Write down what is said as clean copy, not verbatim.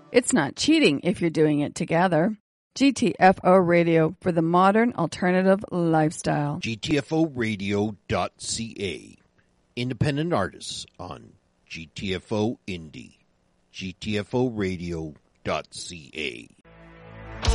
It's not cheating if you're doing it together. GTFO Radio for the modern alternative lifestyle. GTFOradio.ca. Independent artists on GTFO Indie. GTFOradio.ca.